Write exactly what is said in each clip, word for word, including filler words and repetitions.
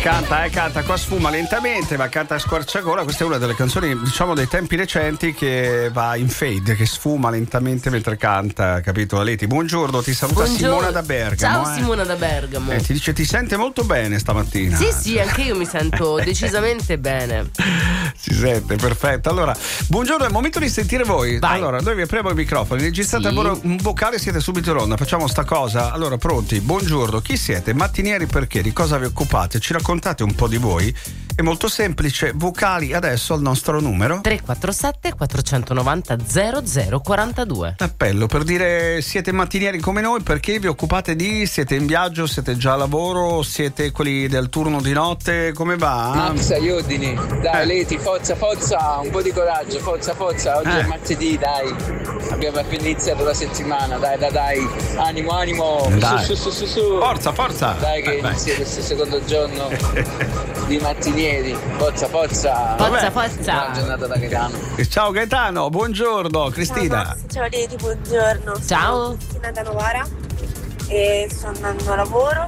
canta, eh, canta, qua sfuma lentamente, ma canta a squarciagola. Questa è una delle canzoni, diciamo, dei tempi recenti che va in fade, che sfuma lentamente mentre canta, capito? Leti, buongiorno, ti saluta Buongiorno. Simona da Bergamo. Ciao eh. Simona da Bergamo. Eh, ti dice ti sente molto bene stamattina. Sì, sì, anche io mi sento decisamente bene. Si sente, perfetto. Allora, buongiorno, è il momento di sentire voi. Vai. Allora, noi vi apriamo i microfoni, registrate Sì. un vocale, siete subito in onda. Facciamo sta cosa. Allora, pronti? Buongiorno, chi siete? Mattinieri perché? Di cosa vi occupate? Ci raccontate un po' di voi? È molto semplice, vocali adesso al nostro numero tre quattro sette quattro nove zero zero zero quattro due. Appello per dire siete mattinieri come noi, perché vi occupate di, siete in viaggio, siete già a lavoro, siete quelli del turno di notte, come va? Max, aiutini, dai Eh. Leti, forza, forza, un po' di coraggio, forza, forza, oggi Eh. è martedì, dai, abbiamo appena iniziato la settimana, dai, dai, dai, animo, animo, Dai. su, su, su, su, su. Forza, forza! Dai che Eh, vai. inizia questo secondo giorno di mattinieri, forza, forza, Forza, Vabbè. forza. buona giornata da Gaetano. Ciao Gaetano, buongiorno, Cristina. Ciao, Max, ciao Leti, buongiorno. Ciao. Sono Cristina da Novara e sto andando a lavoro.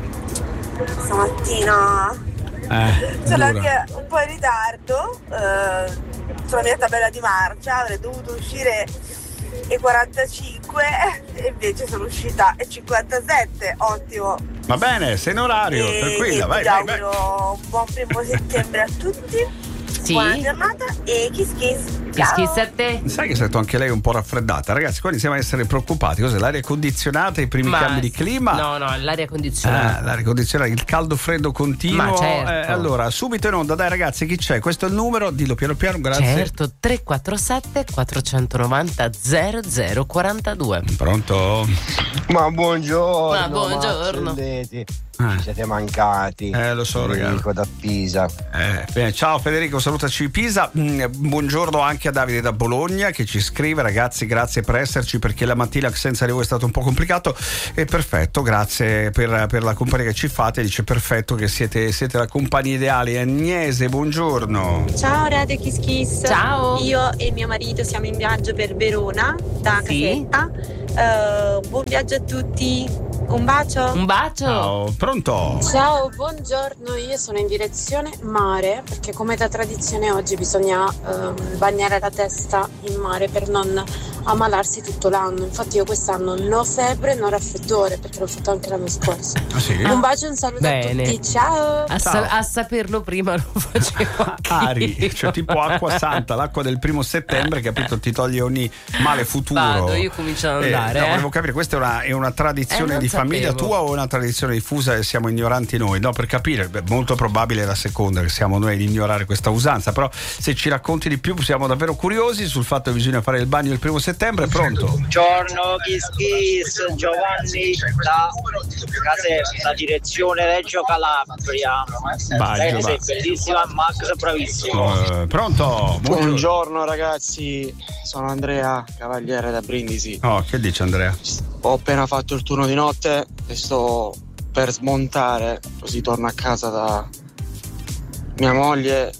Stamattina Eh, sono dura. anche un po' in ritardo eh, sulla mia tabella di marcia, avrei dovuto uscire e quarantacinque e invece sono uscita e cinquantasette, ottimo. Va bene, sei in orario, E tranquilla, vai, vi vai, vai. auguro un buon primo settembre a tutti. Sì. Buona giornata e kiss kiss. Che Ciao. schizza a te. Sai che sento anche lei un po' raffreddata, ragazzi, qua iniziamo a essere preoccupati. Cos'è? L'aria condizionata, i primi Ma- cambi di clima? No, no, l'aria condizionata. Ah, l'aria condizionata, il caldo freddo continuo. Ma certo. Eh, allora, subito in onda, dai ragazzi, chi c'è? Questo è il numero, dillo piano piano, grazie. Certo, tre quattro sette quattro nove zero zero zero quattro due. Pronto? Ma buongiorno, Ma buongiorno. Max e Leti. Eh. Ci siete mancati. Eh, lo so, ragazzi. Federico da Pisa. Eh, bene, ciao Federico, salutaci Pisa. Mm, buongiorno anche a Davide da Bologna che ci scrive: ragazzi, grazie per esserci, perché la mattina senza di voi è stato un po' complicato. E perfetto, grazie per, per la compagnia che ci fate. Dice perfetto che siete, siete la compagnia ideale. Agnese, buongiorno. Ciao Radio Kiss Kiss. Ciao. Io e mio marito siamo in viaggio per Verona da Sì. Casetta. Eh, buon viaggio a tutti. Un bacio. Un bacio. Ciao, pronto? Ciao, buongiorno, io sono in direzione mare perché come da tradizione oggi bisogna ehm, bagnare la testa in mare per non ammalarsi tutto l'anno. Infatti io quest'anno non ho febbre, non ho raffreddore perché l'ho fatto anche l'anno scorso. Ah, sì? Un bacio e un saluto Bene. a tutti, ciao! A, sa- a saperlo prima lo facevo anch'io. Ari, cioè tipo acqua santa, l'acqua del primo settembre, capito? Ti toglie ogni male futuro. Vado, io comincio ad andare. Eh, no, eh. volevo capire, questa è una, è una tradizione Eh, non di famiglia sapevo. tua o una tradizione diffusa e siamo ignoranti noi? No, per capire, beh, molto probabile la seconda, che siamo noi ad ignorare questa usanza, però se ci racconti di più siamo davvero curiosi sul fatto che bisogna fare il bagno il primo settembre. Pronto? Buongiorno Kiss Kiss, Giovanni da Caserta, direzione Reggio Calabria. Vai, Lei Giovanni. sei bellissima, Max bravissimo. Eh, pronto? Buongiorno. Buongiorno ragazzi, sono Andrea, cavaliere da Brindisi. Oh, che dice Andrea? Ho appena fatto il turno di notte e sto per smontare, così torno a casa da mia moglie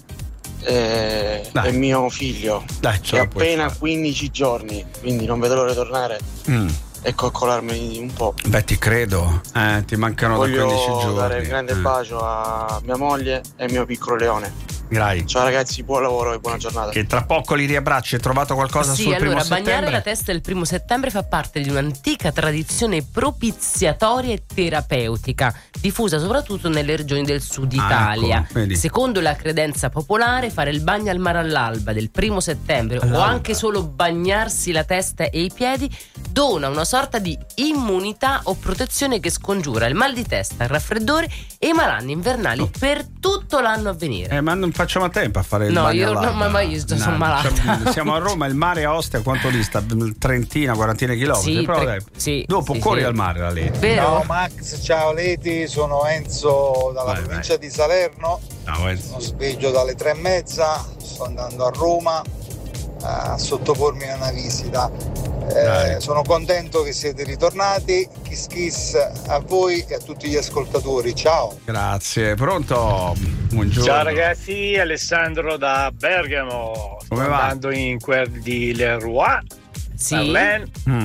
e, Dai. e mio figlio. Dai, ce È la puoi appena fare. quindici giorni, quindi non vedo l'ora di tornare Mm. e coccolarmi un po'. Beh, ti credo. Eh, ti mancano da quindici Voglio giorni. dare un grande Eh, bacio a mia moglie e mio piccolo leone. Dai. Ciao ragazzi, buon lavoro e buona giornata. Che tra poco li riabbracci. Hai trovato qualcosa Sì, sul allora primo bagnare settembre? la testa il primo settembre fa parte di un'antica tradizione propiziatoria e terapeutica, diffusa soprattutto nelle regioni del sud Ah, Italia. ecco, vedi. Secondo la credenza popolare, fare il bagno al mare all'alba del primo settembre o All'alba. anche solo bagnarsi la testa e i piedi dona una sorta di immunità o protezione che scongiura il mal di testa, il raffreddore e i malanni invernali per tutto l'anno a venire. Eh, ma non facciamo a tempo a fare il No, bagno io all'alba. no, ma- ma io sto- sono No, malata. siamo- Siamo a Roma, il mare a Ostia, quanto dista? Trentina, quarantina chilometri. Sì, però tre- dai, sì, dopo sì, corri sì. al mare da lì. Vero? Ciao Max, ciao Leti, sono Enzo dalla Vai, provincia di Salerno, Ciao, Enzo. sono sveglio dalle tre e mezza, sto andando a Roma a sottopormi a una visita. Eh, Dai. sono contento che siete ritornati, kiss kiss a voi e a tutti gli ascoltatori, ciao! Grazie, pronto? Buongiorno. Ciao ragazzi, Alessandro da Bergamo. Sto Come va? andando in quel di Leroy, Sì. Merlin. Mm.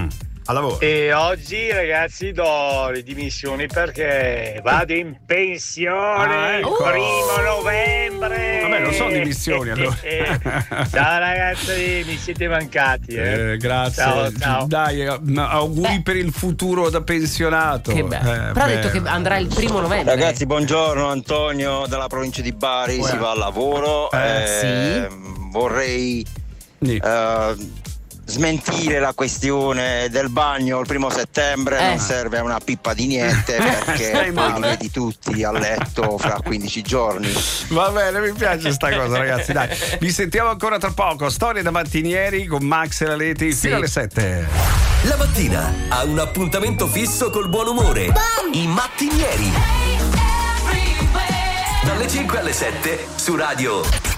Al lavoro. E oggi ragazzi do le dimissioni perché vado in pensione Ah, il ecco. primo novembre. Vabbè, non sono dimissioni allora. Ciao ragazzi, mi siete mancati. Eh. Eh, grazie. Ciao, ciao. Dai, eh, auguri Beh. per il futuro da pensionato. Che bello. Eh, Però ha beh. detto che andrà il primo novembre. Ragazzi, buongiorno, Antonio dalla provincia di Bari, Buona. si va al lavoro. Eh, Vorrei Sì. eh, smentire la questione del bagno il primo settembre, Eh. non serve a una pippa di niente perché Stai poi li male. vedi tutti a letto fra quindici giorni. Va bene, mi piace sta cosa, ragazzi. Dai, vi sentiamo ancora tra poco. Storie da mattinieri con Max e la Leti Sì. fino alle sette. La mattina ha un appuntamento fisso col buon umore. I mattinieri. Dalle cinque alle sette su Radio